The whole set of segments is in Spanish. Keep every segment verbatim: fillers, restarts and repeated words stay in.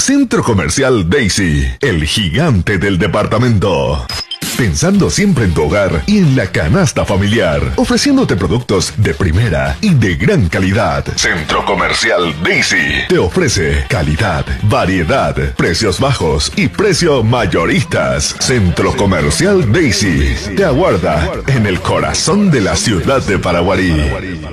Centro Comercial Daisy, el gigante del departamento. Pensando siempre en tu hogar y en la canasta familiar, ofreciéndote productos de primera y de gran calidad. Centro Comercial Daisy te ofrece calidad, variedad, precios bajos y precios mayoristas. Centro Comercial Daisy te aguarda en el corazón de la ciudad de Paraguarí.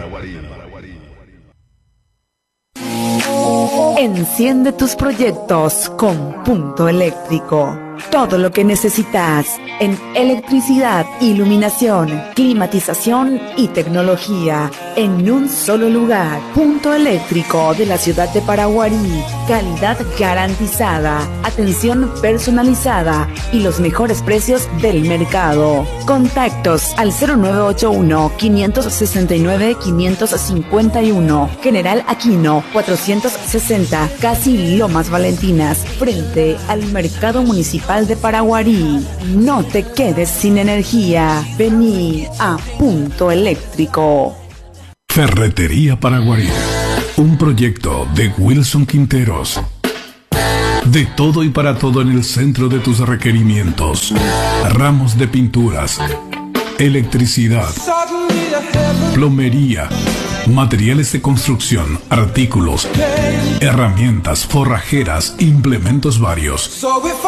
Enciende tus proyectos con Punto Eléctrico. Todo lo que necesitas en electricidad, iluminación, climatización y tecnología en un solo lugar. Punto Eléctrico de la ciudad de Paraguarí. Calidad garantizada, atención personalizada y los mejores precios del mercado. Contactos al cero nueve ocho uno, cinco seis nueve, cinco cinco uno. General Aquino cuatrocientos sesenta, casi Lomas Valentinas, frente al Mercado Municipal de Paraguarí. No te quedes sin energía. Vení a Punto Eléctrico. Ferretería Paraguarí, un proyecto de Wilson Quinteros. De todo y para todo en el centro de tus requerimientos. Ramos de pinturas, electricidad, plomería, materiales de construcción, artículos, herramientas, forrajeras, implementos varios.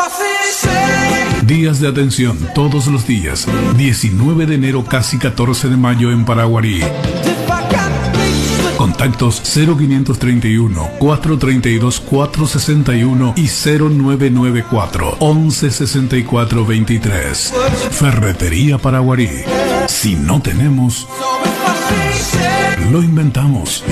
Días de atención todos los días. diecinueve de enero, casi catorce de mayo en Paraguarí. Contactos cero quinientos treinta y uno, cuatrocientos treinta y dos, cuatrocientos sesenta y uno y cero nueve nueve cuatro, once sesenta y cuatro veintitrés. Ferretería Paraguarí. Si no tenemos, lo inventamos.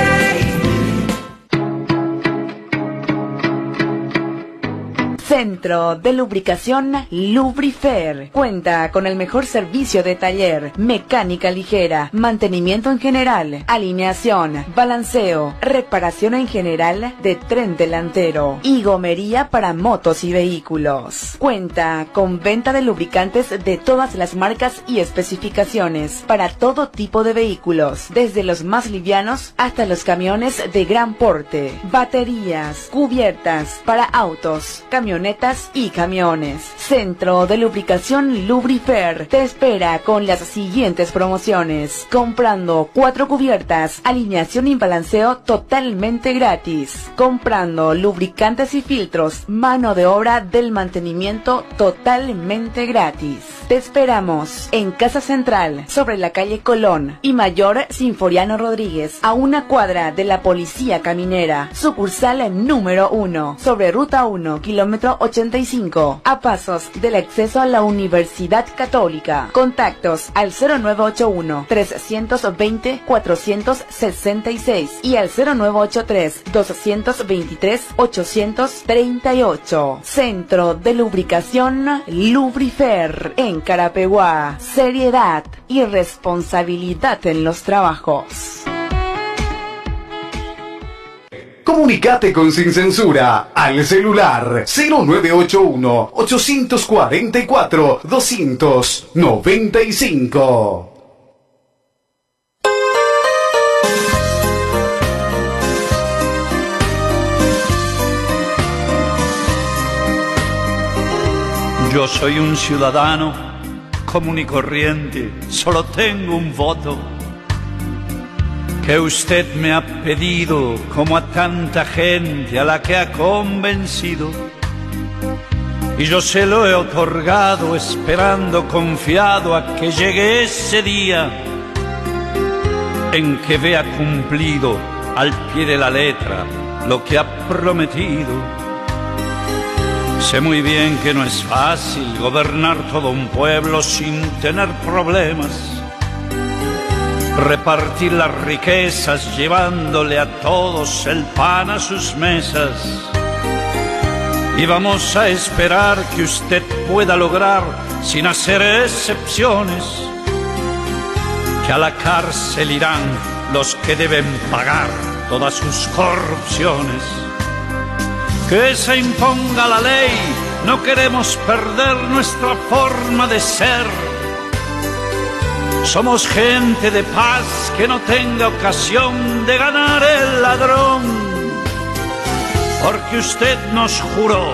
Centro de Lubricación Lubrifer. Cuenta con el mejor servicio de taller, mecánica ligera, mantenimiento en general, alineación, balanceo, reparación en general de tren delantero y gomería para motos y vehículos. Cuenta con venta de lubricantes de todas las marcas y especificaciones para todo tipo de vehículos, desde los más livianos hasta los camiones de gran porte, baterías, cubiertas para autos, camionetas y camiones. Centro de Lubricación Lubrifer te espera con las siguientes promociones. Comprando cuatro cubiertas, alineación y balanceo totalmente gratis. Comprando lubricantes y filtros, mano de obra del mantenimiento totalmente gratis. Te esperamos en Casa Central, sobre la calle Colón y Mayor Sinforiano Rodríguez, a una cuadra de la Policía Caminera. Sucursal número uno, sobre Ruta uno, kilómetro ochenta y cinco, a pasos del acceso a la Universidad Católica. Contactos al cero nueve ocho uno, trescientos veinte, cuatrocientos sesenta y seis y al cero nueve ocho tres, doscientos veintitrés, ochocientos treinta y ocho. Centro de Lubricación Lubrifer en Carapeguá. Seriedad y responsabilidad en los trabajos. Comunicate con Sin Censura al celular cero nueve ocho uno, ocho cuatro cuatro, dos nueve cinco. Yo soy un ciudadano común y corriente, solo tengo un voto que usted me ha pedido, como a tanta gente a la que ha convencido, y yo se lo he otorgado esperando confiado a que llegue ese día en que vea cumplido al pie de la letra lo que ha prometido. Sé muy bien que no es fácil gobernar todo un pueblo sin tener problemas, repartir las riquezas llevándole a todos el pan a sus mesas. Y vamos a esperar que usted pueda lograr, sin hacer excepciones, que a la cárcel irán los que deben pagar todas sus corrupciones. Que se imponga la ley, no queremos perder nuestra forma de ser. Somos gente de paz que no tenga ocasión de ganar el ladrón. porque usted nos juró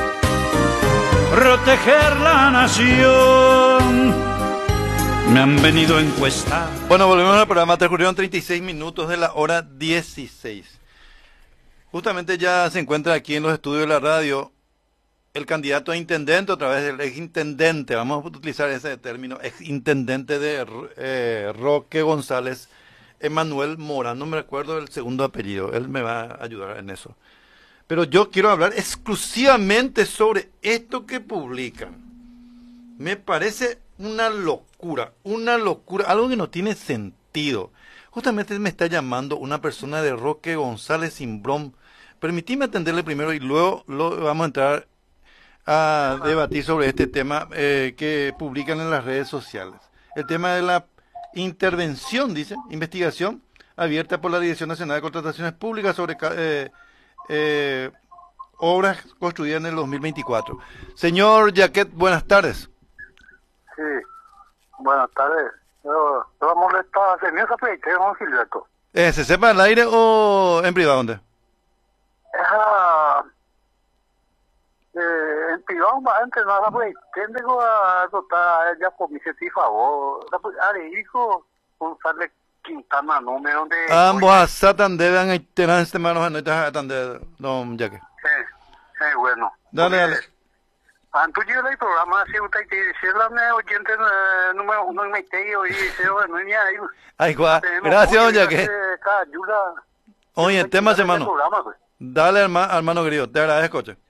proteger la nación. Me han venido a encuestar. Bueno, volvemos al programa. Transcurrieron treinta y seis minutos de la hora dieciséis. Justamente ya se encuentra aquí en los estudios de la radio el candidato a intendente, otra vez el exintendente, vamos a utilizar ese término, exintendente de eh, Roque González, Emanuel Morán, no me recuerdo el segundo apellido, él me va a ayudar en eso. Pero yo quiero hablar exclusivamente sobre esto que publican. Me parece una locura, una locura, algo que no tiene sentido. Justamente me está llamando una persona de Roque González Simbrón. Permitime atenderle primero y luego lo, vamos a entrar a debatir sobre este tema eh, que publican en las redes sociales. El tema de la intervención, dice, investigación abierta por la Dirección Nacional de Contrataciones Públicas sobre eh, eh, obras construidas en el dos mil veinticuatro. Señor Jaquet, buenas tardes. Sí, buenas tardes. Yo, yo molesta, tenía esa pleite, don Gilberto. Eh, ¿Se sepa al aire o en privado? ¿Dónde? Esa... Eh, en privado más antes no la pleite, tengo a dotar ya por mi sentido favor. La hijo González Quintana, número de... Ambos a Satan deben tener este mano en esta atender, don Jaquet. Sí, sí, bueno. Dale, dale. Antes yo el programa, si usted te dice, la oyente número uno en Meiteo y dice, bueno, ni ahí. Ay, guau. Gracias, don Jaquet. Oye, el tema, hermano. Dale, hermano, hermano querido, te agradezco, che.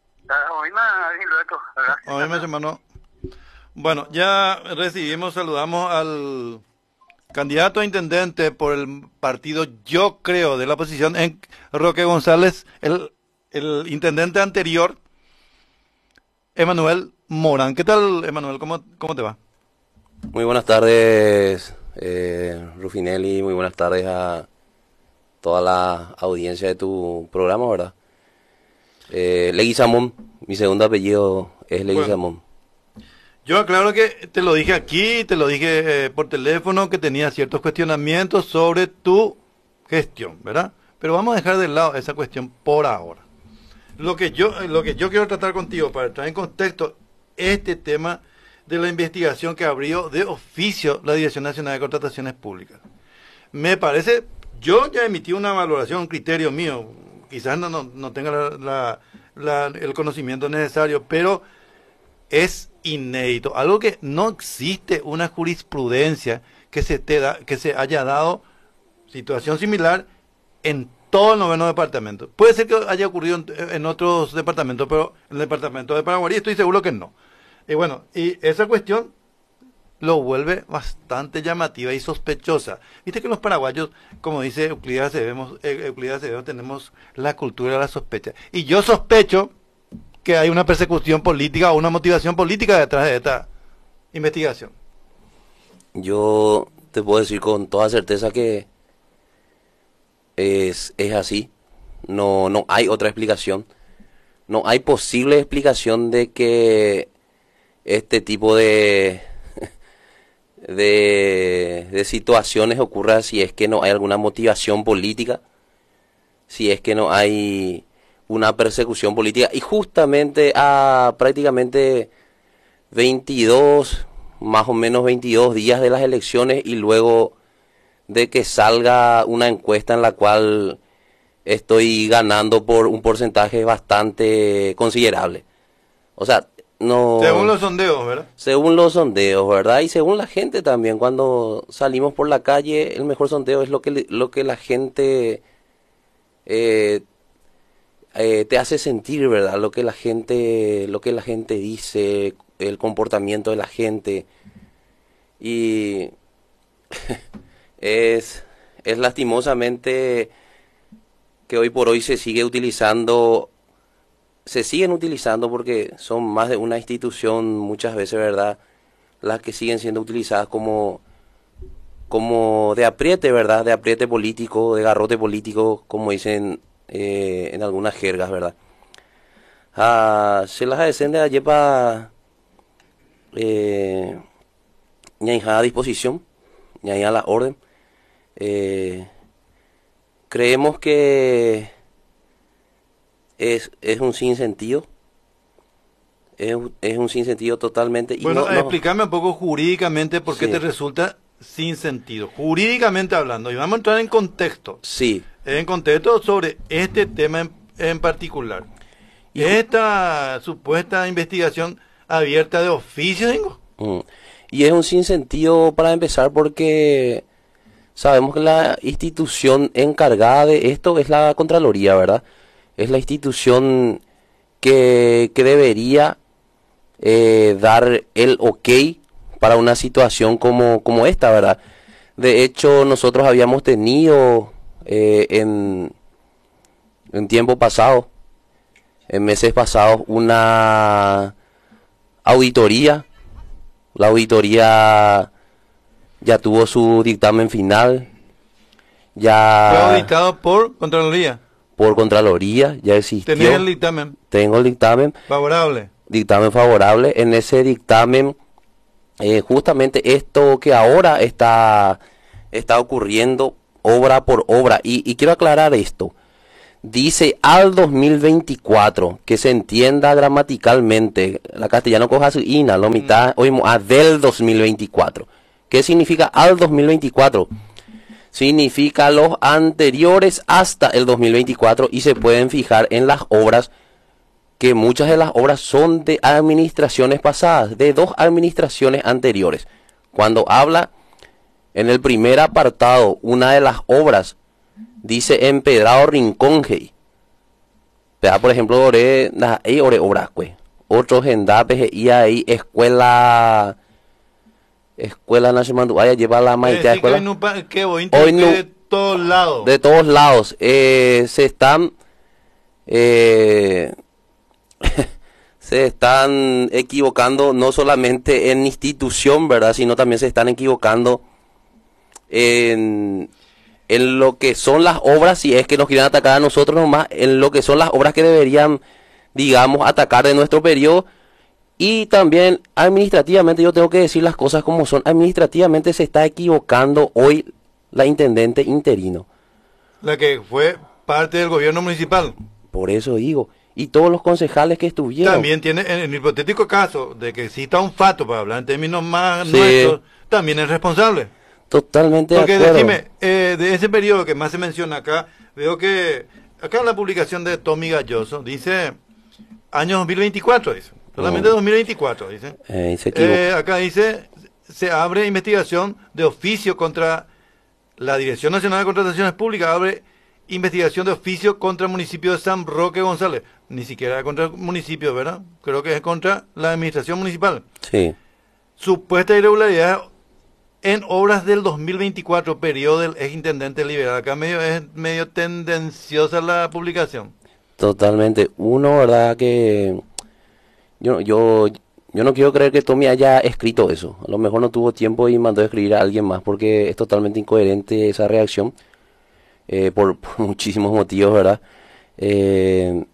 Oíme, hermano. Bueno, ya recibimos, saludamos al candidato a intendente por el partido Yo Creo de la oposición en Roque González, el, el intendente anterior, Emanuel Morán. ¿Qué tal, Emanuel? ¿Cómo, cómo te va? Muy buenas tardes, eh, Rufinelli. Muy buenas tardes a toda la audiencia de tu programa, ¿verdad? Eh, Leguizamón, mi segundo apellido es Leguizamón. Bueno, yo aclaro que te lo dije aquí, te lo dije eh, por teléfono, que tenía ciertos cuestionamientos sobre tu gestión, ¿verdad? Pero vamos a dejar de lado esa cuestión por ahora. Lo que yo, lo que yo quiero tratar contigo para traer en contexto este tema de la investigación que abrió de oficio la Dirección Nacional de Contrataciones Públicas. Me parece, yo ya emití una valoración, un criterio mío, quizás no, no, no tenga la, la, la, el conocimiento necesario, pero es inédito, algo que no existe una jurisprudencia que se, te da, que se haya dado situación similar en todo el noveno departamento. Puede ser que haya ocurrido en, en otros departamentos, pero en el departamento de Paraguarí estoy seguro que no. Y bueno, y esa cuestión lo vuelve bastante llamativa y sospechosa. Viste que los paraguayos, como dice Euclides Acevedo, Euclides Acevedo, tenemos la cultura de la sospecha. Y yo sospecho que hay una persecución política o una motivación política detrás de esta investigación. Yo te puedo decir con toda certeza que es, es así. No, no hay otra explicación. No hay posible explicación de que este tipo de... De, de situaciones ocurra si es que no hay alguna motivación política, si es que no hay una persecución política. Y justamente a prácticamente veintidós, más o menos veintidós días de las elecciones y luego de que salga una encuesta en la cual estoy ganando por un porcentaje bastante considerable. O sea, no... Según los sondeos, ¿verdad? Según los sondeos, ¿verdad? Y según la gente también, cuando salimos por la calle, el mejor sondeo es lo que, lo que la gente eh, eh, te hace sentir, ¿verdad? Lo que la gente, lo que la gente dice, el comportamiento de la gente. Y es, es lastimosamente que hoy por hoy se sigue utilizando... se siguen utilizando porque son más de una institución muchas veces, ¿verdad? Las que siguen siendo utilizadas como, como de apriete, ¿verdad? De apriete político, de garrote político, como dicen eh, en algunas jergas, ¿verdad? Ah, se las descende ayer para eh, a disposición, a la orden. Eh, creemos que es, es un sinsentido. Es, un- es un sinsentido totalmente. Y Bueno, no- no- explícame un poco jurídicamente por qué Sí. te resulta sin sentido. Jurídicamente hablando, y vamos a entrar en contexto. Sí. En contexto sobre este tema en, en particular. Y- Esta supuesta investigación abierta de oficio, digo. Mm. Y es un sinsentido para empezar porque sabemos que la institución encargada de esto es la Contraloría, ¿verdad? Es la institución que, que debería eh, dar el ok para una situación como, como esta, ¿verdad? De hecho, nosotros habíamos tenido eh, en, en tiempo pasado, en meses pasados, una auditoría. La auditoría ya tuvo su dictamen final, Fue ya auditado por Contraloría. por Contraloría, ya existió. Tenés el dictamen Tengo el dictamen, favorable. dictamen favorable. En ese dictamen, eh, justamente esto que ahora está, está ocurriendo obra por obra. Y, y quiero aclarar esto. Dice al dos mil veinticuatro, que se entienda gramaticalmente. La castellano coja su ina, lo mitad, oímos a del dos mil veinticuatro. ¿Qué significa al dos mil veinticuatro? Significa los anteriores hasta el dos mil veinticuatro y se pueden fijar en las obras, que muchas de las obras son de administraciones pasadas, de dos administraciones anteriores. Cuando habla en el primer apartado, una de las obras dice empedrado Rincón, hey. Vea, por ejemplo, ore, na- ahí ore obras, pues. Otros gendapes y ahí escuela, escuela nacional, vaya lleva la Es maíz decir, que escuela. hoy no pa- que voy Hoy no- de todos lados. De todos lados. eh, se están eh, se están equivocando no solamente en institución, ¿verdad? Sino también se están equivocando en, en lo que son las obras, si es que nos quieren atacar a nosotros nomás, en lo que son las obras que deberían, digamos, atacar de nuestro periodo. Y también administrativamente, yo tengo que decir las cosas como son, administrativamente se está equivocando hoy la intendente interino. La que fue parte del gobierno municipal. Por eso digo, y todos los concejales que estuvieron. También tiene, en el hipotético caso de que exista un fato, para hablar en términos más Sí. nuestros, también es responsable. Totalmente Porque de acuerdo. decime, eh, de ese periodo que más se menciona acá, veo que acá en la publicación de Tommy Galloso dice año dos mil veinticuatro, dice. Solamente No. dos mil veinticuatro, dice. Eh, se equivocó. Eh, acá dice, se abre investigación de oficio contra la Dirección Nacional de Contrataciones Públicas, abre investigación de oficio contra el municipio de San Roque González. Ni siquiera contra el municipio, ¿verdad? Creo que es contra la administración municipal. Sí. Supuesta irregularidad en obras del dos mil veinticuatro, periodo del ex intendente liberal. Acá medio es medio tendenciosa la publicación. Totalmente. Uno, ¿verdad? Que yo, yo, yo no quiero creer que Tommy haya escrito eso. A lo mejor no tuvo tiempo y mandó a escribir a alguien más porque es totalmente incoherente esa reacción. eh, por, por muchísimos motivos, ¿verdad? Eh,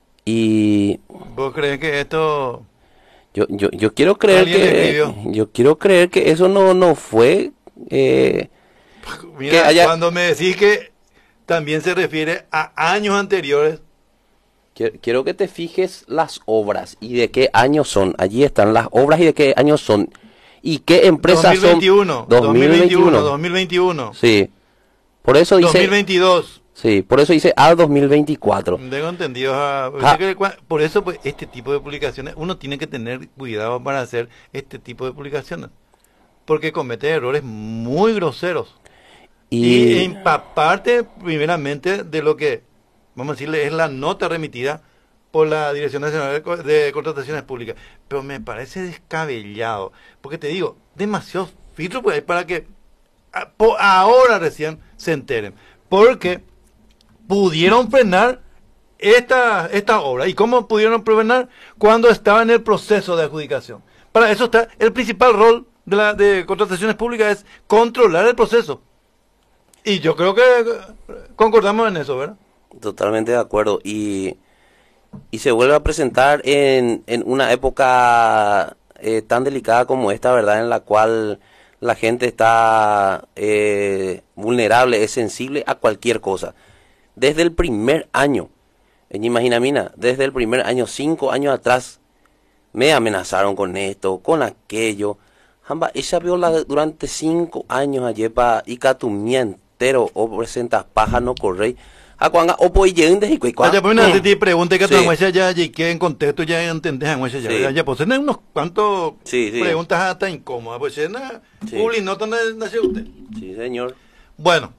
y ¿Vos crees que esto... yo, yo, yo quiero creer ¿Alguien le que escribió? yo quiero creer que eso no, no fue eh, Mira, que haya- cuando me decís que también se refiere a años anteriores, Quiero, quiero que te fijes las obras y de qué años son. Allí están las obras y de qué años son. Y qué empresas dos mil veintiuno, son. dos mil veintiuno, dos mil veintiuno, Sí. Por eso dice. dos mil veintidós. Sí, por eso dice al dos mil veinticuatro. Tengo entendido. ah, Ah. que cua- Por eso, pues, este tipo de publicaciones, uno tiene que tener cuidado para hacer este tipo de publicaciones. Porque comete errores muy groseros. Y, Y, empaparte primeramente de lo que, vamos a decirle, es la nota remitida por la Dirección Nacional de, Co- de Contrataciones Públicas. Pero me parece descabellado. Porque te digo, demasiados filtros pues, hay para que a- po- ahora recién se enteren. Porque pudieron frenar esta, esta obra. ¿Y cómo pudieron frenar? Cuando estaba en el proceso de adjudicación. Para eso está el principal rol de la de contrataciones públicas, es controlar el proceso. Y yo creo que concordamos en eso, ¿verdad? totalmente de acuerdo. Y, y se vuelve a presentar en, en una época eh, tan delicada como esta, ¿verdad? En la cual la gente está eh, vulnerable, es sensible a cualquier cosa. Desde el primer año En Imagina Mina, desde el primer año, cinco años atrás, me amenazaron con esto, con aquello. Jamba, ella viola durante cinco años ayer para Icatumía entero, o presentas paja no correy. A cuanga, o pues y de y cuando. Oye, pues te pregunté que tu muestra ya llegué en contexto, ya entendés a muestra ya. Ya, pues tenés unos cuantos sí, sí. preguntas hasta incómodas. Pues es una publi nota nació usted. Sí, señor. Bueno.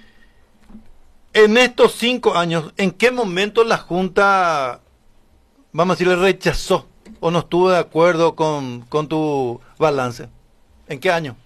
En estos cinco años, ¿en qué momento la Junta, vamos a decir, le rechazó o no estuvo de acuerdo con, con tu balance? ¿En qué año?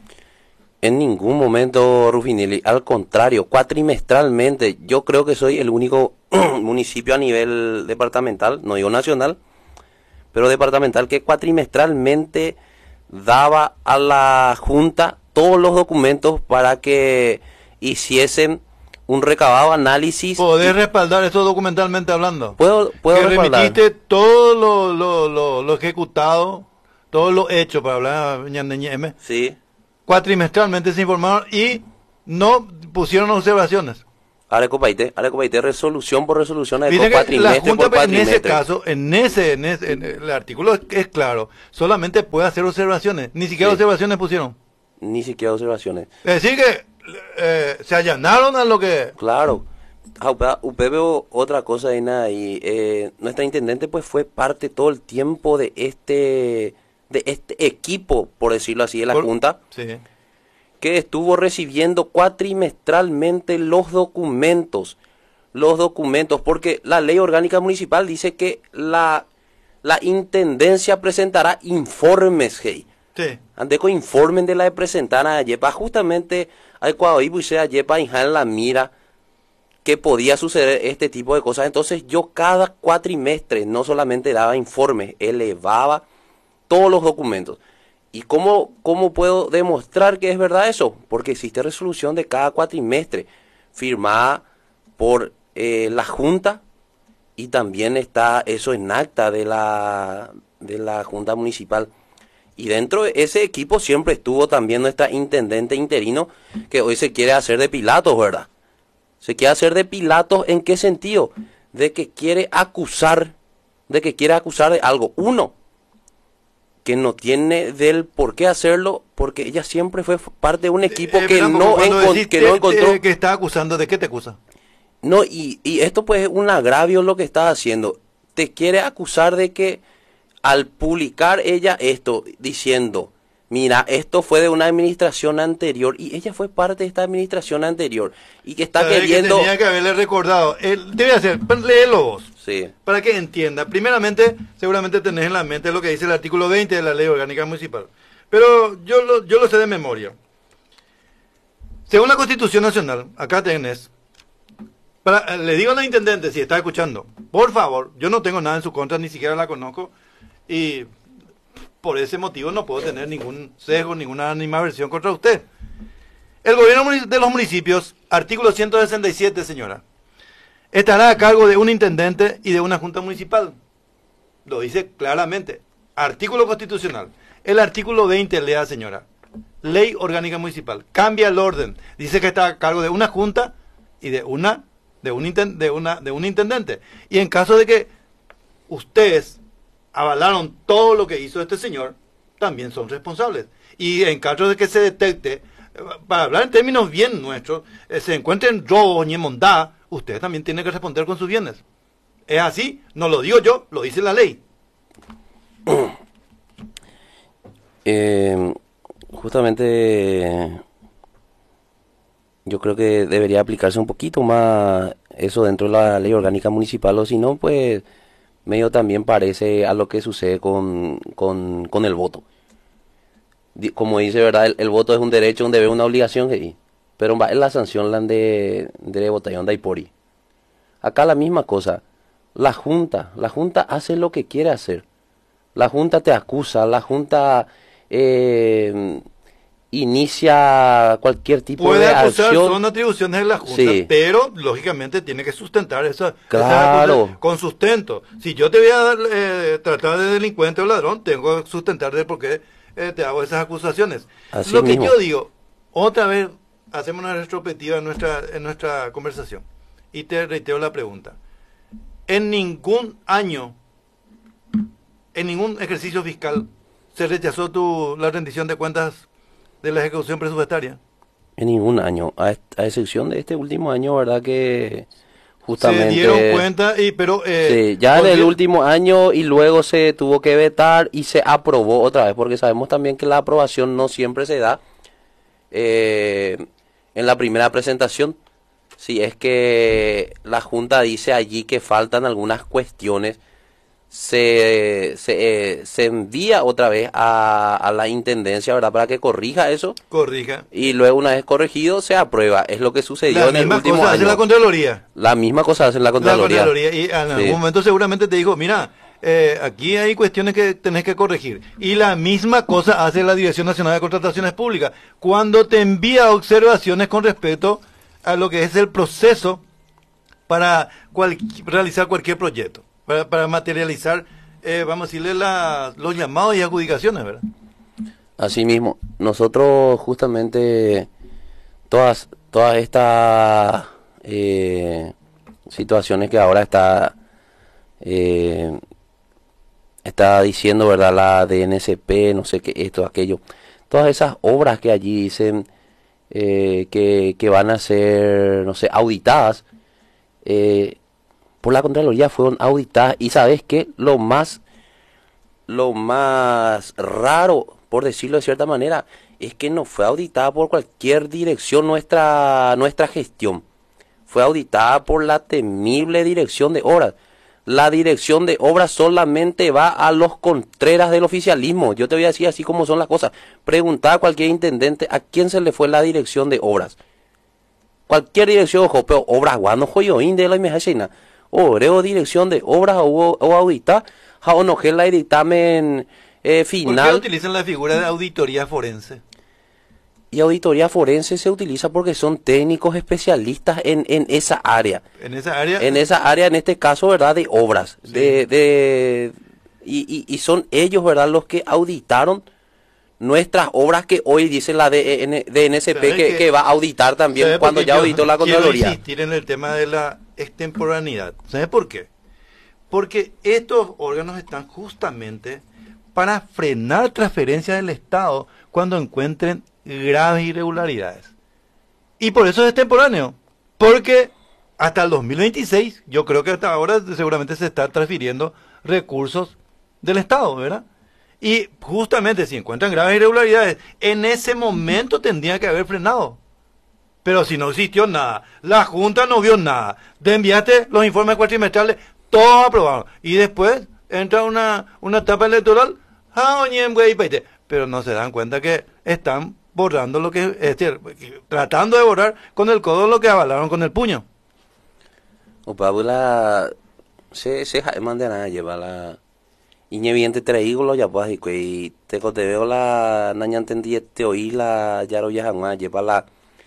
En ningún momento, Rufinelli. Al contrario, cuatrimestralmente. Yo creo que soy el único municipio a nivel departamental, no digo nacional, pero departamental, que cuatrimestralmente daba a la Junta todos los documentos para que hiciesen un recabado análisis. ¿Podés respaldar esto documentalmente hablando? Puedo, puedo que respaldar. Remitiste todo lo, lo, lo, lo ejecutado, todo lo hecho, para hablar ñandeñeme. Sí. Cuatrimestralmente se informaron y no pusieron observaciones. Arecopaité, Arecopaité, resolución por resolución, de cuatrimestre la Junta, por cuatrimestre. En ese caso, en ese, en ese en el artículo es, es claro, solamente puede hacer observaciones, ni siquiera sí. observaciones pusieron. Ni siquiera observaciones. Es decir que Eh, se allanaron a lo que... Claro. Usted veo otra cosa ahí, nada, y eh, nuestra intendente pues fue parte todo el tiempo de este de este equipo, por decirlo así, de la por, Junta, sí. que estuvo recibiendo cuatrimestralmente los documentos, los documentos, porque la ley orgánica municipal dice que la, la intendencia presentará informes, hey. Sí. Andeco informen de la de presentar a Yepa, justamente hay cuando y a Yepa en la mira que podía suceder este tipo de cosas. Entonces yo cada cuatrimestre no solamente daba informes, elevaba todos los documentos. ¿Y cómo, cómo puedo demostrar que es verdad eso? Porque existe resolución de cada cuatrimestre firmada por eh, la Junta, y también está eso en acta de la, de la Junta Municipal. Y dentro de ese equipo siempre estuvo también nuestra intendente interino, que hoy se quiere hacer de Pilatos, ¿verdad? Se quiere hacer de Pilatos, ¿en qué sentido? De que quiere acusar, de que quiere acusar de algo. Uno, que no tiene del por qué hacerlo, porque ella siempre fue parte de un equipo eh, que, eh, no encont que no encontró... Eh, que está acusando, ¿de qué te acusa? No, y, y esto pues es un agravio lo que está haciendo. Te quiere acusar de que al publicar ella esto, diciendo, mira, esto fue de una administración anterior, y ella fue parte de esta administración anterior, y que está queriendo... Que tenía que haberle recordado, él debe hacer, léelo vos, sí. Para que entienda. Primeramente, seguramente tenés en la mente lo que dice el artículo veinte de la Ley Orgánica Municipal, pero yo lo, yo lo sé de memoria. Según la Constitución Nacional, acá tenés, para, le digo a la intendente, si está escuchando, por favor, yo no tengo nada en su contra, ni siquiera la conozco, y por ese motivo no puedo tener ningún sesgo, ninguna animadversión contra usted. El gobierno de los municipios, artículo ciento sesenta y siete, señora, estará a cargo de un intendente y de una junta municipal. Lo dice claramente. Artículo constitucional. El artículo veinte, lea, señora. Ley orgánica municipal. Cambia el orden. Dice que está a cargo de una junta y de una de un, inten, de una, de un intendente. Y en caso de que ustedes avalaron todo lo que hizo este señor, también son responsables. Y en caso de que se detecte, para hablar en términos bien nuestros, eh, se encuentren robos ni mondá, ustedes también tienen que responder con sus bienes. Es así, no lo digo yo, lo dice la ley. Eh, justamente yo creo que debería aplicarse un poquito más eso dentro de la ley orgánica municipal, o si no, pues medio también parece a lo que sucede con, con, con el voto. Como dice, ¿verdad? El, el voto es un derecho, un deber, una obligación, ¿sí? Pero es la sanción la de, de votación de Aipori. Acá la misma cosa. La Junta, la Junta hace lo que quiere hacer. La Junta te acusa, la Junta eh, inicia cualquier tipo Puede de acusar, acción. Son atribuciones de la Junta, sí. Pero lógicamente tiene que sustentar esa, claro. esa con sustento. Si yo te voy a eh, tratar de delincuente o ladrón, tengo que sustentar de por qué eh, te hago esas acusaciones. Así Lo mismo. que yo digo, otra vez hacemos una retrospectiva en nuestra, en nuestra conversación y te reitero la pregunta. en ningún año, en ningún ejercicio fiscal, se rechazó tu, la rendición de cuentas de la ejecución presupuestaria. En ningún año, a, a excepción de este último año, ¿verdad? Que justamente... Se dieron cuenta, y pero... Eh, sí, ya en el último año y luego se tuvo que vetar y se aprobó otra vez, porque sabemos también que la aprobación no siempre se da eh, en la primera presentación. Si es que la Junta dice allí que faltan algunas cuestiones, se, se, eh, se envía otra vez a, a la Intendencia, ¿verdad? Para que corrija eso. Corrija. Y luego, una vez corregido, se aprueba. Es lo que sucedió en el último año. La misma cosa hace la Contraloría. La misma cosa hace la Contraloría. La Contraloría. Y en algún sí. momento seguramente te dijo, mira, eh, aquí hay cuestiones que tenés que corregir. Y la misma cosa hace la Dirección Nacional de Contrataciones Públicas. Cuando te envía observaciones con respecto a lo que es el proceso para cual, realizar cualquier proyecto. Para, para materializar, eh, vamos a decirle, la, los llamados y adjudicaciones, ¿verdad? Así mismo, nosotros justamente todas todas estas eh, situaciones que ahora está eh, está diciendo, ¿verdad? La D N S P, no sé qué, esto, aquello, todas esas obras que allí dicen eh, que, que van a ser, no sé, auditadas, eh, por la Contraloría fueron auditadas. Y sabes qué, lo más lo más raro, por decirlo de cierta manera, es que no fue auditada por cualquier dirección nuestra nuestra gestión. Fue auditada por la temible Dirección de Obras. La Dirección de Obras solamente va a los contreras del oficialismo. Yo te voy a decir así como son las cosas. Preguntar a cualquier intendente a quién se le fue la Dirección de Obras. Cualquier dirección, ojo, pero obras guano joyoín de la imagina. Oreo Dirección de Obras o, o audita, o no que la dictamen eh, final. ¿Por qué utilizan la figura de auditoría forense? Y auditoría forense se utiliza porque son técnicos especialistas en, en esa área. En esa área. En esa área, en este caso, ¿verdad? De obras. Sí. De, de y, y, y son ellos, ¿verdad? Los que auditaron nuestras obras que hoy dice la D N S P que, que, que va a auditar también cuando ya auditó la Contraloría. Quiero insistir en el tema de la extemporaneidad. ¿Sabes por qué? Porque estos órganos están justamente para frenar transferencias del Estado cuando encuentren graves irregularidades. Y por eso es extemporáneo. Porque hasta el dos mil veintiséis, yo creo que hasta ahora seguramente se están transfiriendo recursos del Estado, ¿verdad? Y justamente si encuentran graves irregularidades, en ese momento tendría que haber frenado. Pero si no existió nada, la Junta no vio nada, te enviaste los informes cuatrimestrales, todos aprobados. Y después entra una, una etapa electoral, pero no se dan cuenta que están borrando lo que, es decir, tratando de borrar con el codo lo que avalaron con el puño. O Paula, se se manda nada lleva la Iñeviente traígolo ya pues y te te veo la naña entendí te oí la ya lo ya lleva la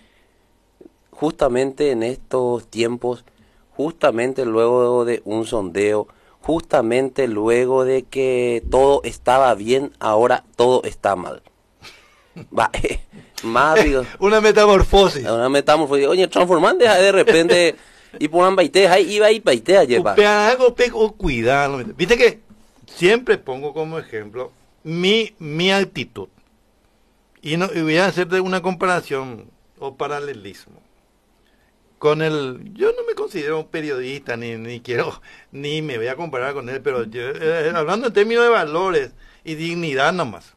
justamente en estos tiempos, justamente luego de un sondeo, justamente luego de que todo estaba bien, ahora todo está mal. Va, eh, más digo, una metamorfosis. Una metamorfosis. Oye, transformando de repente y ponen baites ahí iba y baitea lleva. Cuidado. Viste que siempre pongo como ejemplo mi mi actitud. Y no y voy a hacerte una comparación o paralelismo con el, yo no me considero un periodista, ni, ni quiero, ni me voy a comparar con él, pero yo, eh, hablando en términos de valores y dignidad nomás.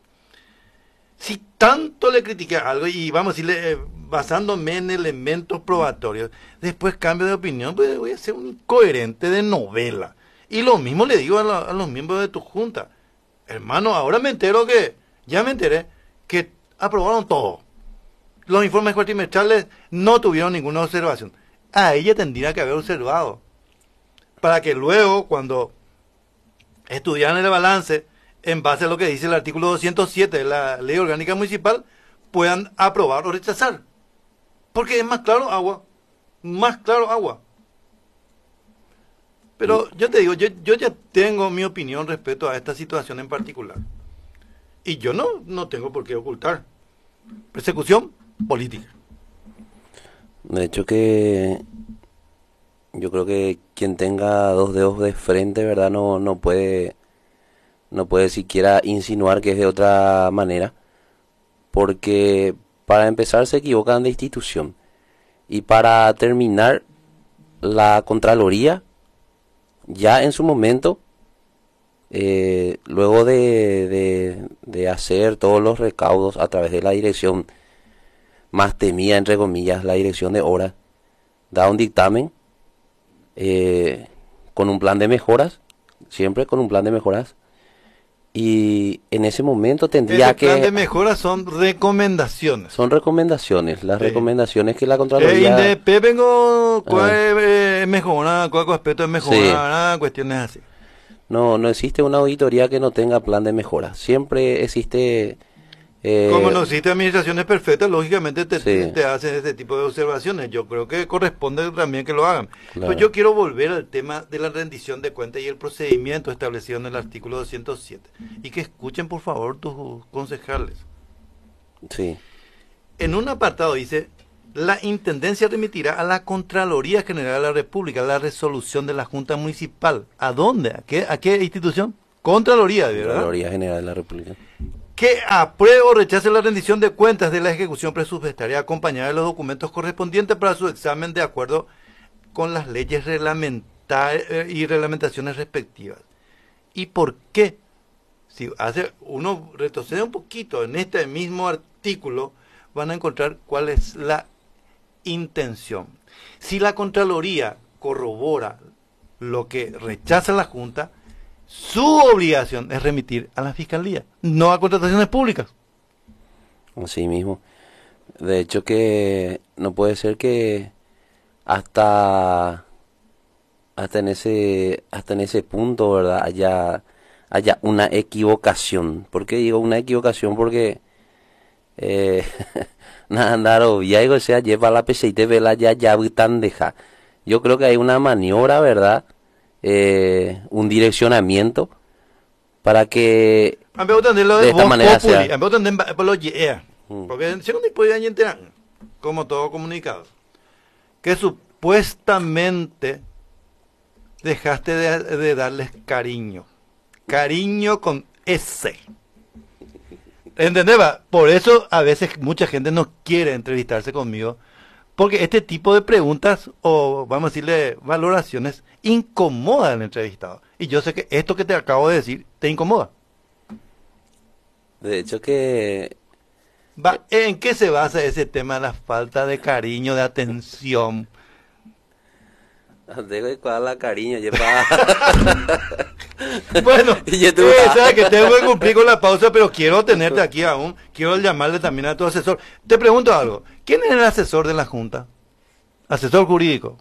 Si tanto le critiqué algo, y vamos a decirle, eh, basándome en elementos probatorios, después cambio de opinión, pues voy a ser un incoherente de novela. Y lo mismo le digo a, la, a los miembros de tu junta. Hermano, ahora me entero que, ya me enteré, que aprobaron todo. Los informes cuatrimestrales no tuvieron ninguna observación. A ella tendría que haber observado. Para que luego, cuando estudiaran el balance, en base a lo que dice el artículo doscientos siete de la Ley Orgánica Municipal, puedan aprobar o rechazar. Porque es más claro agua. Más claro agua. Pero yo te digo, yo, yo ya tengo mi opinión respecto a esta situación en particular. Y yo no, no tengo por qué ocultar. Persecución política. De hecho que Yo creo que quien tenga dos dedos de frente, ¿verdad? No, no puede, no puede siquiera insinuar que es de otra manera, porque para empezar se equivocan de institución y para terminar la Contraloría ya en su momento, eh, luego de, de, de hacer todos los recaudos a través de la dirección más temida, entre comillas, la dirección de obras, da un dictamen eh, con un plan de mejoras, siempre con un plan de mejoras, y en ese momento tendría Ese que... plan de mejoras son recomendaciones. Son recomendaciones, las Sí. recomendaciones que la Eh, Contraloría... Indepe vengo, ¿cuál Ah. es mejora? ¿Cuál aspecto es Sí. mejorar? Cuestiones así. No, no existe una auditoría que no tenga plan de mejora. Siempre existe... eh, Como no existe administraciones perfectas, lógicamente te, Sí. te, te hacen este tipo de observaciones. Yo creo que corresponde también que lo hagan. Claro. Pues yo quiero volver al tema de la rendición de cuentas y el procedimiento establecido en el artículo doscientos siete. Y que escuchen, por favor, tus concejales. Sí, En un apartado dice, la Intendencia remitirá a la Contraloría General de la República la resolución de la Junta Municipal. ¿A dónde? ¿A qué, a qué institución? Contraloría, ¿verdad? Contraloría General de la República. Que apruebe o rechace la rendición de cuentas de la ejecución presupuestaria acompañada de los documentos correspondientes para su examen de acuerdo con las leyes reglamentarias y reglamentaciones respectivas. ¿Y por qué? Si hace uno retrocede un poquito en este mismo artículo, van a encontrar cuál es la intención. Si la Contraloría corrobora lo que rechaza la Junta, su obligación es remitir a la Fiscalía, no a contrataciones públicas. Así mismo. De hecho que no puede ser que hasta hasta en ese hasta en ese punto, ¿verdad? haya haya una equivocación. ¿Por qué digo una equivocación? Porque eh, andar obvia, o sea, lleva la P C I T vela ya ya tan deja. Yo creo que hay una maniobra, ¿verdad? Eh, un direccionamiento para que A mí me gusta entender lo de de esta voz manera populi, sea. a mí me gusta entender por lo yeah. Mm. Porque si no te puede enterar, como todo comunicado, que supuestamente dejaste de, de darles cariño. Cariño con S. ¿Entendés? Va? Por eso a veces mucha gente no quiere entrevistarse conmigo, porque este tipo de preguntas, o vamos a decirle valoraciones, incomoda al entrevistado. Y yo sé que esto que te acabo de decir te incomoda. De hecho que Va, ¿en qué se basa ese tema de la falta de cariño, de atención? tengo que cuidar la cariño, lleva. Bueno, Y yo eh, tuve- sabes que tengo que cumplir con la pausa, pero quiero tenerte aquí aún. Quiero llamarle también a tu asesor. Te pregunto algo. ¿Quién es el asesor de la Junta? Asesor jurídico.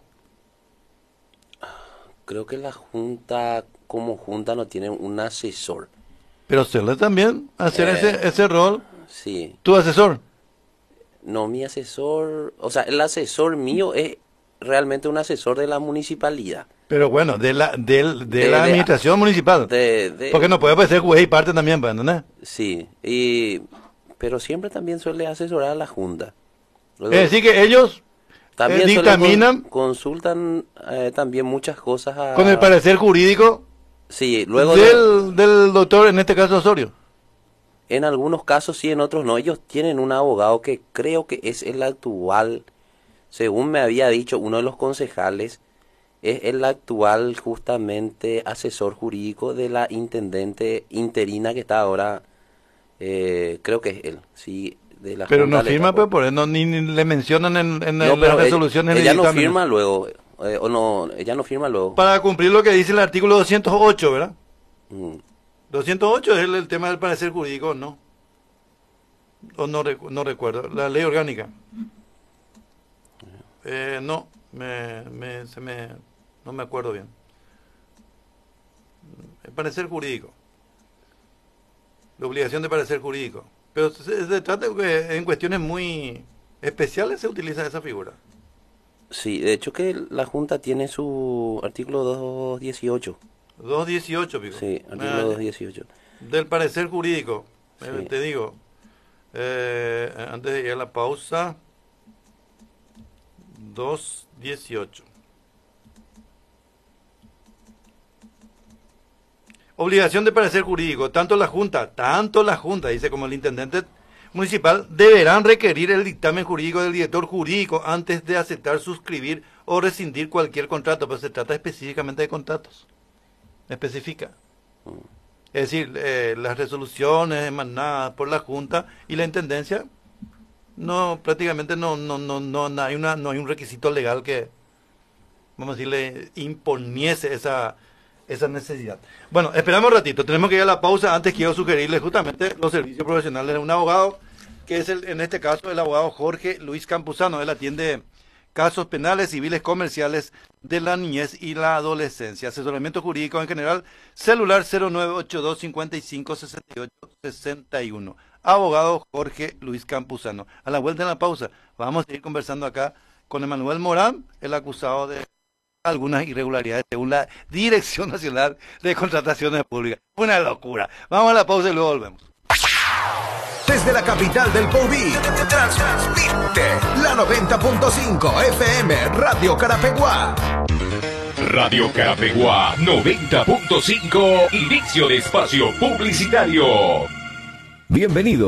Creo que la Junta, como Junta, no tiene un asesor. Pero suele también hacer Eh. ese, ese rol. Sí. Tu asesor. No, mi asesor, o sea, el asesor mío es realmente un asesor de la municipalidad. Pero bueno, de la, del- de De- la de- administración municipal. De, de- Porque no puede ser juez y parte también, pues, ¿entendés? Sí, y, pero siempre también suele asesorar a la Junta. Luego, Es decir, que ellos también eh, suelen dictaminan con- consultan eh, también muchas cosas a... con el parecer jurídico Sí, luego de- del, del doctor, en este caso Osorio. en algunos casos sí, en otros no. Ellos tienen un abogado que creo que es el actual, según me había dicho uno de los concejales, es el actual justamente asesor jurídico de la intendente interina que está ahora, eh, creo que es él, sí, de la Pero Junta no de firma, Letras. pues, por no, ni, ni le mencionan en, en No, las pero ella- resoluciones. ni ella no dictámenes. firma luego, eh, o no, ella no firma luego. Para cumplir lo que dice el artículo doscientos ocho, ¿verdad? Mm. doscientos ocho es el, el tema del parecer jurídico, ¿no? O no, recu- no recuerdo. La ley orgánica. Eh, no, me, me, se me, no me acuerdo bien. El parecer jurídico. La obligación de parecer jurídico. Pero se, se trata de que en cuestiones muy especiales se utiliza esa figura. Sí, de hecho que la Junta tiene su artículo doscientos dieciocho. doscientos dieciocho, pico. Sí, artículo Ah, doscientos dieciocho. del parecer jurídico. Eh, Sí. Te digo, eh, antes de ir a la pausa, doscientos dieciocho. Obligación de parecer jurídico. Tanto la Junta, tanto la Junta, dice, como el intendente municipal, deberán requerir el dictamen jurídico del director jurídico antes de aceptar, suscribir o rescindir cualquier contrato, pero se trata específicamente de contratos. Especifica. Es decir, eh, las resoluciones emanadas por la Junta y la Intendencia, no, prácticamente no, no, no, no, no hay una, no hay un requisito legal que, vamos a decirle, imponiese esa, esa necesidad. Bueno, esperamos un ratito, tenemos que ir a la pausa. Antes quiero sugerirles justamente los servicios profesionales de un abogado, que es el, en este caso el abogado Jorge Luis Campuzano. Él atiende casos penales, civiles, comerciales de la niñez y la adolescencia. Asesoramiento jurídico en general, celular cero nueve ocho dos, cinco cinco, seis ocho seis uno. Abogado Jorge Luis Campuzano. A la vuelta en la pausa vamos a ir conversando acá con Emanuel Morán, el acusado de algunas irregularidades según la Dirección Nacional de Contrataciones Públicas. Una locura. Vamos a la pausa y luego volvemos. Desde la capital del Pobí, transmite la noventa punto cinco F M Radio Carapeguá. Radio Carapeguá noventa punto cinco, inicio de espacio publicitario. Bienvenido.